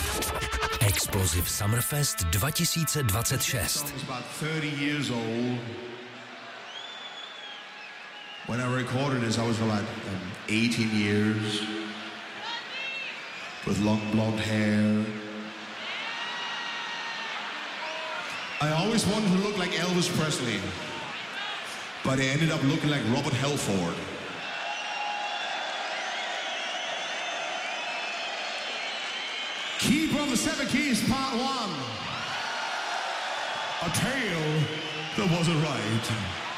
Explosive Summerfest 2026. When I recorded this, I was about 18 years, with long blonde hair. I always wanted to look like Elvis Presley, but I ended up looking like Robert Halford. Keeper of the Seven Keys, Part 1. A tale that wasn't right.